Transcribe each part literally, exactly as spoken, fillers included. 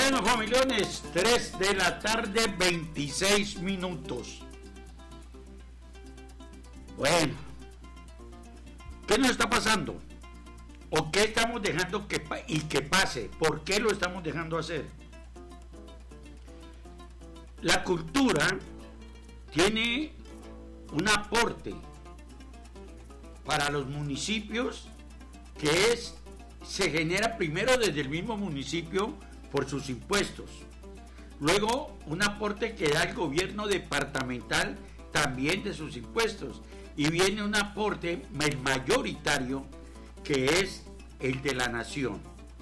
Bueno, familiones, tres de la tarde, veintiséis minutos. Bueno, ¿qué nos está pasando? ¿O qué estamos dejando que pa- y que pase? ¿Por qué lo estamos dejando hacer? La cultura tiene un aporte para los municipios que es, se genera primero desde el mismo municipio por sus impuestos. Luego, un aporte que da el gobierno departamental también de sus impuestos. Y viene un aporte mayoritario que es el de la nación.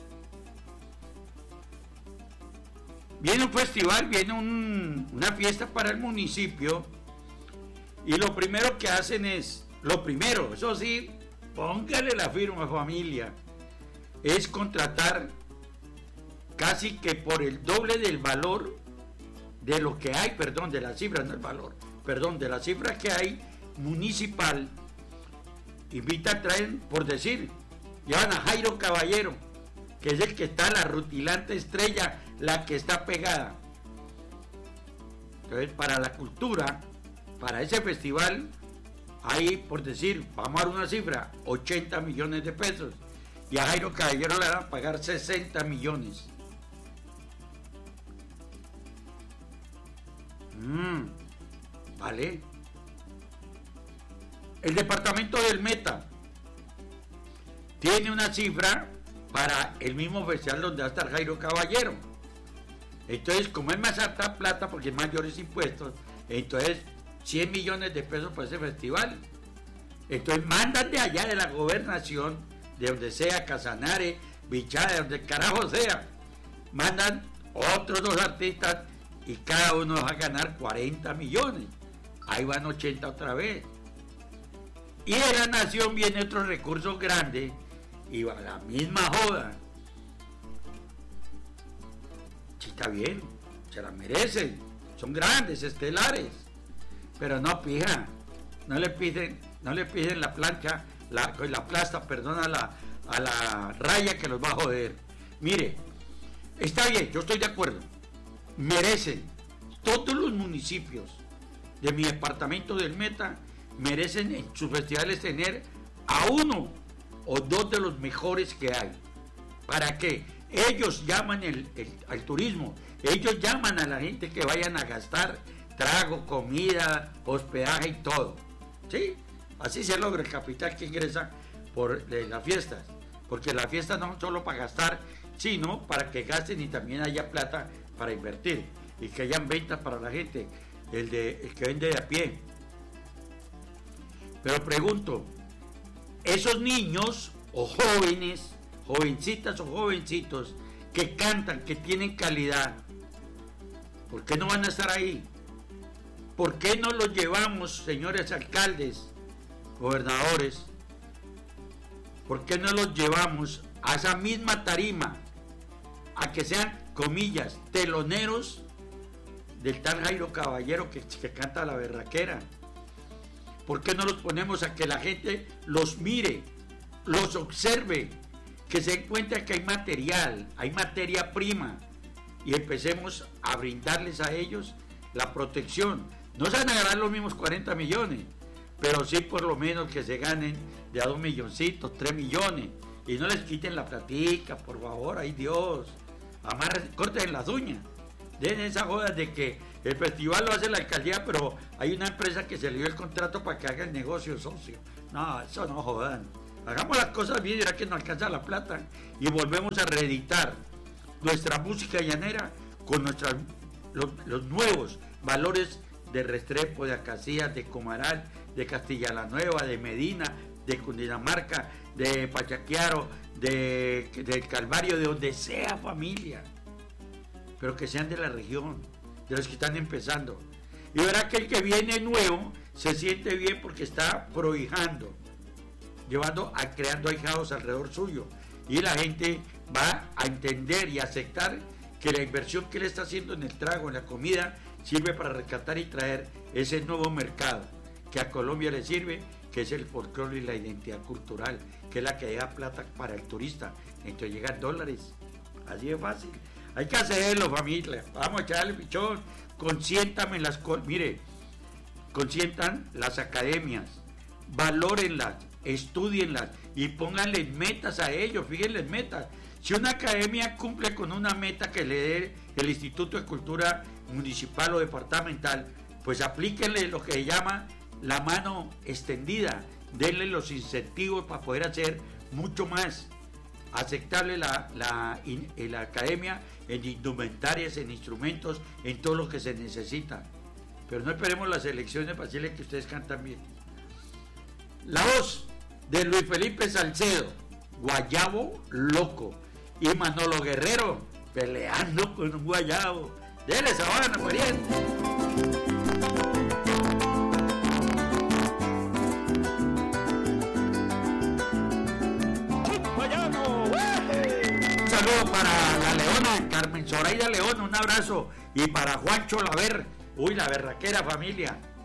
Viene un festival, viene un, una fiesta para el municipio y lo primero que hacen es, lo primero, eso sí, póngale la firma familia, es contratar casi que por el doble del valor de lo que hay, perdón, de la cifra, no el valor, perdón, de la cifra que hay municipal, invita, traen, por decir, llevan a Jairo Caballero, que es el que está, la rutilante estrella, la que está pegada. Entonces, para la cultura, para ese festival, hay, por decir, vamos a dar una cifra, ochenta millones de pesos, y a Jairo Caballero le van a pagar sesenta millones. Mm, vale. El departamento del Meta tiene una cifra para el mismo festival donde va a estar Jairo Caballero. Entonces, como es más alta plata porque es mayores impuestos, entonces cien millones de pesos para ese festival. Entonces mandan de allá de la gobernación, de donde sea, Casanare, Bichada, de donde carajo sea, mandan otros dos artistas y cada uno va a ganar cuarenta millones. Ahí van ochenta otra vez. Y de la nación viene otro recurso grande y va a la misma joda. Sí, está bien, se la merecen, son grandes, estelares, pero no, pija, no le piden, no le piden la plancha, la, la plasta, perdón, a la, a la raya que los va a joder. Mire, está bien, yo estoy de acuerdo, merecen, todos los municipios de mi departamento del Meta merecen en sus festivales tener a uno o dos de los mejores que hay. ¿Para qué? Ellos llaman el, el, al turismo, ellos llaman a la gente que vayan a gastar trago, comida, hospedaje y todo. ¿Sí? Así se logra el capital que ingresa por eh, las fiestas. Porque las fiestas no son solo para gastar, sino para que gasten y también haya plata para invertir. Y que hayan ventas para la gente, el, de, el que vende de a pie. Pero pregunto, esos niños o jóvenes, jovencitas o jovencitos que cantan, que tienen calidad, ¿por qué no van a estar ahí? ¿Por qué no los llevamos, señores alcaldes, gobernadores? ¿Por qué no los llevamos a esa misma tarima, a que sean, comillas, teloneros del tal Jairo Caballero que, que canta la berraquera? ¿Por qué no los ponemos a que la gente los mire, los observe, que se den cuenta que hay material, hay materia prima y empecemos a brindarles a ellos la protección? No se van a ganar los mismos cuarenta millones, pero sí por lo menos que se ganen de a dos milloncitos, tres millones, y no les quiten la platica, por favor, ay Dios, amarren, corten las uñas, den esa joda de que el festival lo hace la alcaldía, pero hay una empresa que se le dio el contrato para que haga el negocio socio. No, eso no jodan. Hagamos las cosas bien, ya que no alcanza la plata, y volvemos a reeditar nuestra música llanera con nuestras, los, los nuevos valores de Restrepo, de Acacías, de Comaral, de Castilla la Nueva, de Medina, de Cundinamarca, de Pachaquiaro, de, del Calvario, de donde sea, familia, pero que sean de la región, de los que están empezando. Y verá que el que viene nuevo se siente bien porque está prohijando, llevando a creando ahijados alrededor suyo, y la gente va a entender y aceptar que la inversión que le está haciendo en el trago, en la comida, sirve para rescatar y traer ese nuevo mercado que a Colombia le sirve, que es el folclore y la identidad cultural, que es la que da plata para el turista. Entonces llegan dólares, así de fácil. Hay que hacerlo, familia. Vamos a echarle pichón. Consiéntame las cosas. Mire, consientan las academias. Valórenlas, estudienlas y pónganle metas a ellos. Fíjense metas. Si una academia cumple con una meta que le dé el Instituto de Cultura Municipal o Departamental, pues aplíquenle lo que se llama la mano extendida. Denle los incentivos para poder hacer mucho más aceptable la, la, in, la academia en indumentarias, en instrumentos, en todo lo que se necesita. Pero no esperemos las elecciones para decirles que ustedes cantan bien. La voz de Luis Felipe Salcedo, Guayabo Loco, y Manolo Guerrero peleando con un guayabo. Dele sabana, pariente. Un saludo para la Leona, Carmen Zoraida León, un abrazo. Y para Juancho Laver, uy, la berraquera familia.